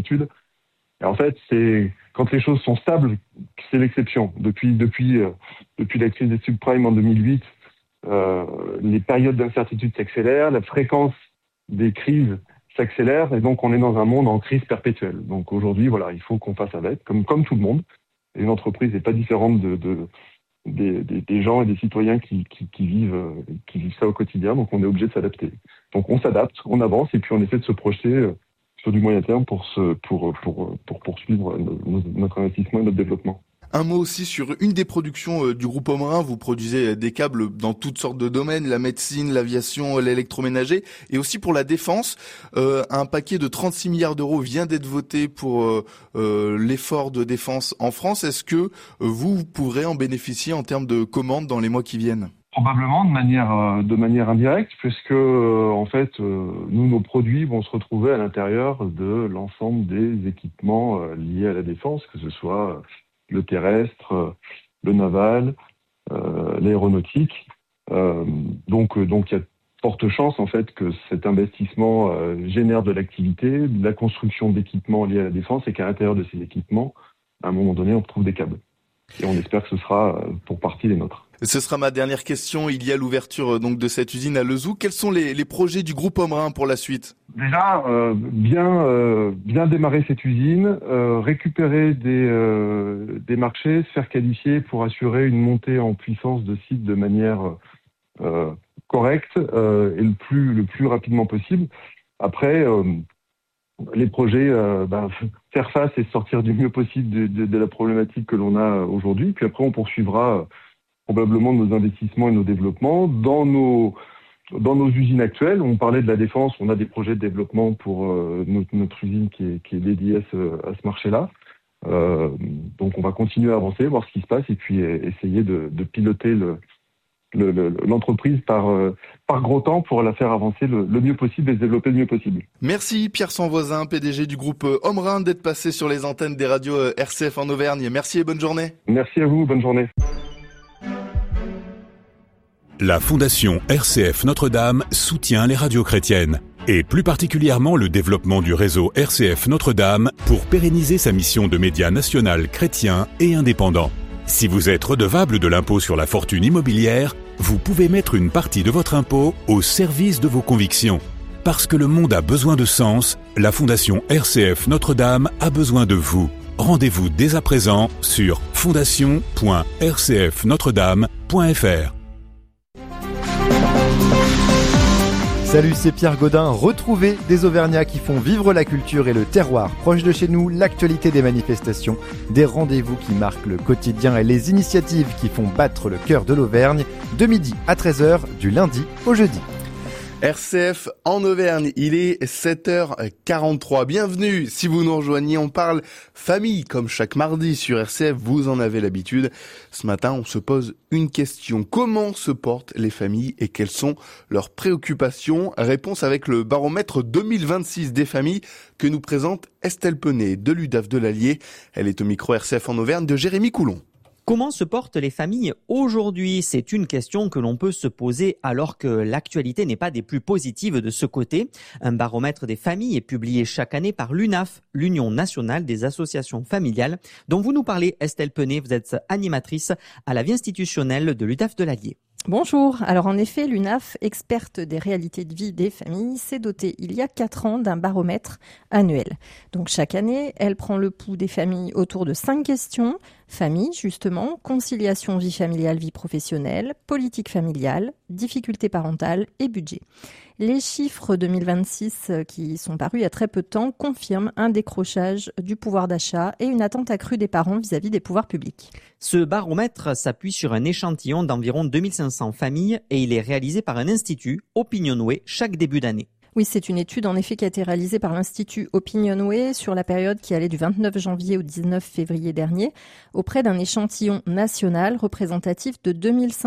incertitude. Et en fait, c'est quand les choses sont stables, c'est l'exception. Depuis la crise des subprimes en 2008, les périodes d'incertitude s'accélèrent, la fréquence des crises s'accélère, et donc on est dans un monde en crise perpétuelle. Donc aujourd'hui, voilà, il faut qu'on fasse avec, comme tout le monde. Et une entreprise n'est pas différente des gens et des citoyens qui vivent ça au quotidien. Donc on est obligé de s'adapter. Donc on s'adapte, on avance, et puis on essaie de se projeter sur du moyen terme pour poursuivre notre investissement et notre développement. Un mot aussi sur une des productions du groupe Omrin. Vous produisez des câbles dans toutes sortes de domaines, la médecine, l'aviation, l'électroménager, et aussi pour la défense. Un paquet de 36 milliards d'euros vient d'être voté pour l'effort de défense en France. Est-ce que vous pourrez en bénéficier en termes de commandes dans les mois qui viennent ? Probablement de manière indirecte, puisque en fait, nos produits vont se retrouver à l'intérieur de l'ensemble des équipements liés à la défense, que ce soit le terrestre, le naval, l'aéronautique. Donc il y a de fortes chances en fait que cet investissement génère de l'activité, de la construction d'équipements liés à la défense, et qu'à l'intérieur de ces équipements, à un moment donné, on retrouve des câbles. Et on espère que ce sera pour partie les nôtres. Ce sera ma dernière question. Il y a l'ouverture donc de cette usine à Lezoux. Quels sont les projets du groupe Omrin pour la suite ? Déjà, bien démarrer cette usine, récupérer des marchés, se faire qualifier pour assurer une montée en puissance de site de manière correcte et le plus rapidement possible. Après, les projets, faire face et sortir du mieux possible de la problématique que l'on a aujourd'hui. Puis après, on poursuivra probablement nos investissements et nos développements dans nos usines actuelles. On parlait de la défense, on a des projets de développement pour notre usine qui est dédiée à ce marché-là. Donc on va continuer à avancer, voir ce qui se passe, et puis essayer de piloter l'entreprise par gros temps pour la faire avancer le mieux possible et se développer le mieux possible. Merci Pierre Sanvoisin, PDG du groupe Omrin, d'être passé sur les antennes des radios RCF en Auvergne. Merci et bonne journée. Merci à vous, bonne journée. La Fondation RCF Notre-Dame soutient les radios chrétiennes, et plus particulièrement le développement du réseau RCF Notre-Dame pour pérenniser sa mission de média national chrétien et indépendant. Si vous êtes redevable de l'impôt sur la fortune immobilière, vous pouvez mettre une partie de votre impôt au service de vos convictions. Parce que le monde a besoin de sens, la Fondation RCF Notre-Dame a besoin de vous. Rendez-vous dès à présent sur fondation.rcfnotredame.fr. Salut, c'est Pierre Gaudin. Retrouvez des Auvergnats qui font vivre la culture et le terroir proche de chez nous, l'actualité des manifestations, des rendez-vous qui marquent le quotidien et les initiatives qui font battre le cœur de l'Auvergne, de midi à 13h, du lundi au jeudi. RCF en Auvergne, il est 7h43. Bienvenue, si vous nous rejoignez, on parle famille comme chaque mardi sur RCF, vous en avez l'habitude. Ce matin, on se pose une question. Comment se portent les familles et quelles sont leurs préoccupations ? Réponse avec le baromètre 2026 des familles que nous présente Estelle Penet de l'UDAF de l'Allier. Elle est au micro RCF en Auvergne de Jérémy Coulon. Comment se portent les familles aujourd'hui ? C'est une question que l'on peut se poser alors que l'actualité n'est pas des plus positives de ce côté. Un baromètre des familles est publié chaque année par l'UNAF, l'Union nationale des associations familiales, dont vous nous parlez, Estelle Penet. Vous êtes animatrice à la vie institutionnelle de l'UDAF de l'Allier. Bonjour. Alors en effet, l'UNAF, experte des réalités de vie des familles, s'est dotée il y a 4 ans d'un baromètre annuel. Donc chaque année, elle prend le pouls des familles autour de 5 questions. Famille, justement, conciliation vie familiale, vie professionnelle, politique familiale, difficultés parentales et budget. Les chiffres 2026 qui sont parus il y a très peu de temps confirment un décrochage du pouvoir d'achat et une attente accrue des parents vis-à-vis des pouvoirs publics. Ce baromètre s'appuie sur un échantillon d'environ 2500 familles et il est réalisé par un institut, Opinionway, chaque début d'année. Oui, c'est une étude en effet qui a été réalisée par l'Institut Opinionway sur la période qui allait du 29 janvier au 19 février dernier auprès d'un échantillon national représentatif de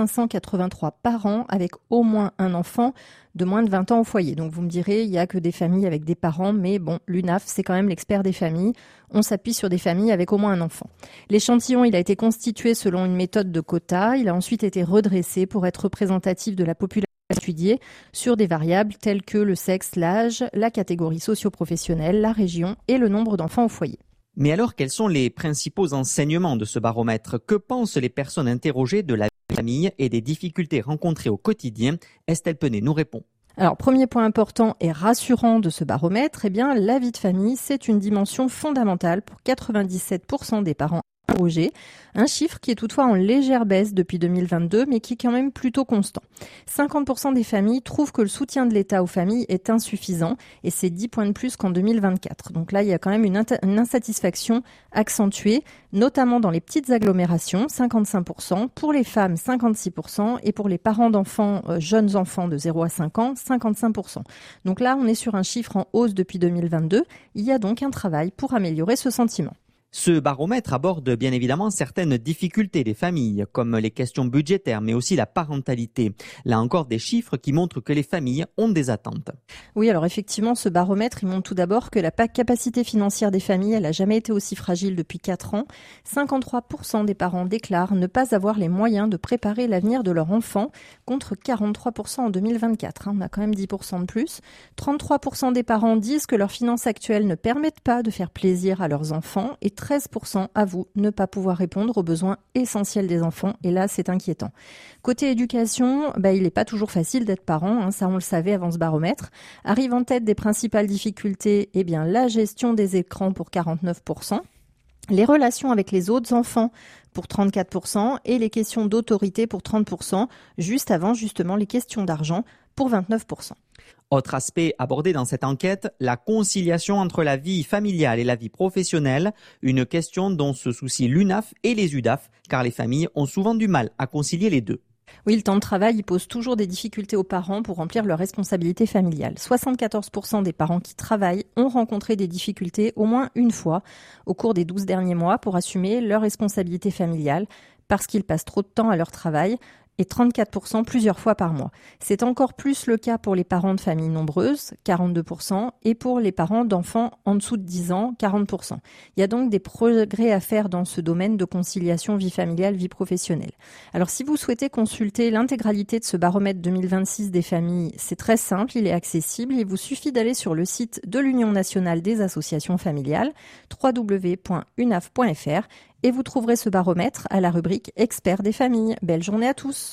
2583 parents avec au moins un enfant de moins de 20 ans au foyer. Donc vous me direz, il n'y a que des familles avec des parents, mais bon, l'UNAF, c'est quand même l'expert des familles. On s'appuie sur des familles avec au moins un enfant. L'échantillon, il a été constitué selon une méthode de quota. Il a ensuite été redressé pour être représentatif de la population étudié sur des variables telles que le sexe, l'âge, la catégorie socio-professionnelle, la région et le nombre d'enfants au foyer. Mais alors, quels sont les principaux enseignements de ce baromètre ? Que pensent les personnes interrogées de la famille et des difficultés rencontrées au quotidien ? Estelle Penet nous répond. Alors, premier point important et rassurant de ce baromètre, la vie de famille, c'est une dimension fondamentale pour 97% des parents interrogés. Un chiffre qui est toutefois en légère baisse depuis 2022, mais qui est quand même plutôt constant. 50% des familles trouvent que le soutien de l'État aux familles est insuffisant, et c'est 10 points de plus qu'en 2024. Donc là, il y a quand même une insatisfaction accentuée, notamment dans les petites agglomérations, 55%, pour les femmes, 56%, et pour les parents d'enfants, jeunes enfants de 0 à 5 ans, 55%. Donc là, on est sur un chiffre en hausse depuis 2022. Il y a donc un travail pour améliorer ce sentiment. Ce baromètre aborde bien évidemment certaines difficultés des familles, comme les questions budgétaires, mais aussi la parentalité. Là encore, des chiffres qui montrent que les familles ont des attentes. Oui, alors effectivement, ce baromètre, il montre tout d'abord que la capacité financière des familles, elle n'a jamais été aussi fragile depuis 4 ans. 53% des parents déclarent ne pas avoir les moyens de préparer l'avenir de leur enfant, contre 43% en 2024. On a quand même 10% de plus. 33% des parents disent que leurs finances actuelles ne permettent pas de faire plaisir à leurs enfants, et 13% avouent ne pas pouvoir répondre aux besoins essentiels des enfants. Et là, c'est inquiétant. Côté éducation, il n'est pas toujours facile d'être parent. Ça, on le savait avant ce baromètre. Arrive en tête des principales difficultés, la gestion des écrans pour 49%. Les relations avec les autres enfants pour 34% et les questions d'autorité pour 30%, juste avant justement les questions d'argent pour 29%. Autre aspect abordé dans cette enquête, la conciliation entre la vie familiale et la vie professionnelle, une question dont se soucient l'UNAF et les UDAF, car les familles ont souvent du mal à concilier les deux. Oui, le temps de travail, il pose toujours des difficultés aux parents pour remplir leurs responsabilités familiales. 74% des parents qui travaillent ont rencontré des difficultés au moins une fois au cours des 12 derniers mois pour assumer leurs responsabilités familiales parce qu'ils passent trop de temps à leur travail, et 34% plusieurs fois par mois. C'est encore plus le cas pour les parents de familles nombreuses, 42%, et pour les parents d'enfants en dessous de 10 ans, 40%. Il y a donc des progrès à faire dans ce domaine de conciliation vie familiale, vie professionnelle. Alors si vous souhaitez consulter l'intégralité de ce baromètre 2026 des familles, c'est très simple, il est accessible, il vous suffit d'aller sur le site de l'Union nationale des associations familiales, www.unaf.fr, et vous trouverez ce baromètre à la rubrique Experts des familles. Belle journée à tous.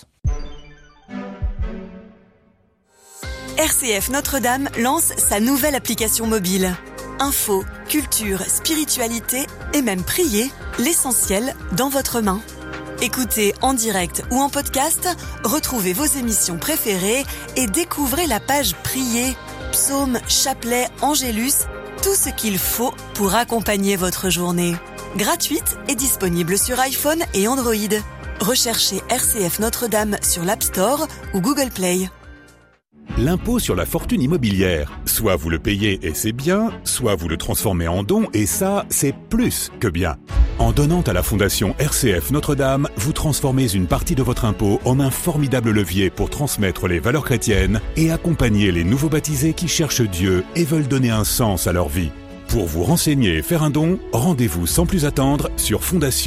RCF Notre-Dame lance sa nouvelle application mobile. Info, culture, spiritualité et même prier, l'essentiel dans votre main. Écoutez en direct ou en podcast, retrouvez vos émissions préférées et découvrez la page Prier, psaumes, chapelets, angélus, tout ce qu'il faut pour accompagner votre journée. Gratuite et disponible sur iPhone et Android. Recherchez RCF Notre-Dame sur l'App Store ou Google Play. L'impôt sur la fortune immobilière. Soit vous le payez et c'est bien, soit vous le transformez en don et ça, c'est plus que bien. En donnant à la Fondation RCF Notre-Dame, vous transformez une partie de votre impôt en un formidable levier pour transmettre les valeurs chrétiennes et accompagner les nouveaux baptisés qui cherchent Dieu et veulent donner un sens à leur vie. Pour vous renseigner et faire un don, rendez-vous sans plus attendre sur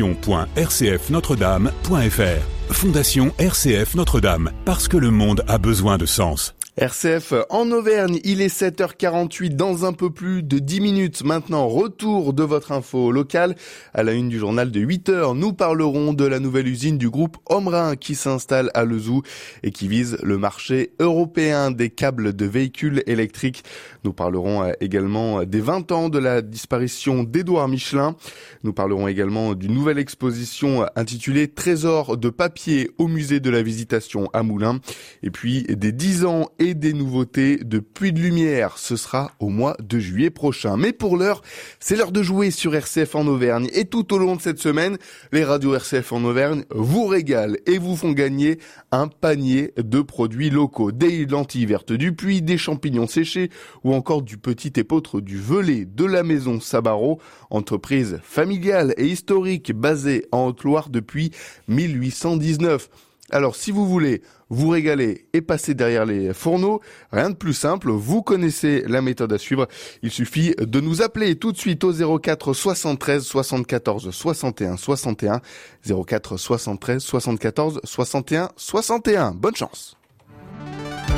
fondation.rcfnotredame.fr. Fondation RCF Notre-Dame, parce que le monde a besoin de sens. RCF en Auvergne, il est 7h48, dans un peu plus de 10 minutes maintenant, retour de votre info locale. À la une du journal de 8h, nous parlerons de la nouvelle usine du groupe Omrin qui s'installe à Lezou et qui vise le marché européen des câbles de véhicules électriques. Nous parlerons également des 20 ans de la disparition d'Édouard Michelin. Nous parlerons également d'une nouvelle exposition intitulée Trésors de papier au musée de la Visitation à Moulins. Et puis des 10 ans et des nouveautés de Puy de Lumière. Ce sera au mois de juillet prochain. Mais pour l'heure, c'est l'heure de jouer sur RCF en Auvergne. Et tout au long de cette semaine, les radios RCF en Auvergne vous régalent et vous font gagner un panier de produits locaux. Des lentilles vertes du Puy, des champignons séchés ou encore du petit épeautre du Velay de la maison Sabaro, entreprise familiale et historique basée en Haute-Loire depuis 1819. Alors si vous voulez vous régaler et passer derrière les fourneaux, rien de plus simple, vous connaissez la méthode à suivre. Il suffit de nous appeler tout de suite au 04 73 74 61 61, 04 73 74 61 61. Bonne chance.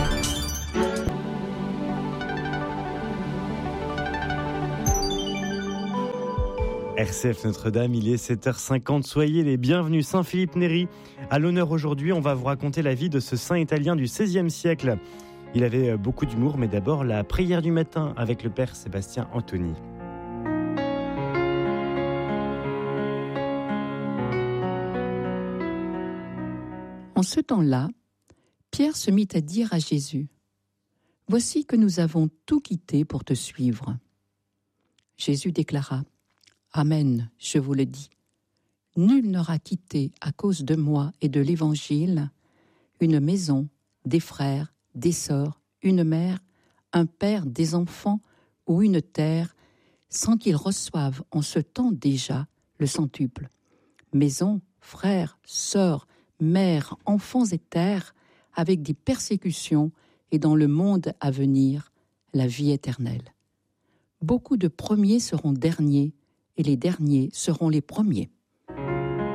RCF Notre-Dame, il est 7h50. Soyez les bienvenus. Saint Philippe Néri, à l'honneur aujourd'hui, on va vous raconter la vie de ce saint italien du XVIe siècle. Il avait beaucoup d'humour, mais d'abord la prière du matin avec le père Sébastien Antoni. En ce temps-là, Pierre se mit à dire à Jésus : « Voici que nous avons tout quitté pour te suivre. » Jésus déclara : « Amen, je vous le dis. Nul n'aura quitté à cause de moi et de l'Évangile une maison, des frères, des sœurs, une mère, un père, des enfants ou une terre, sans qu'il reçoive en ce temps déjà le centuple. Maison, frères, sœurs, mères, enfants et terres, avec des persécutions et dans le monde à venir, la vie éternelle. Beaucoup de premiers seront derniers et les derniers seront les premiers. »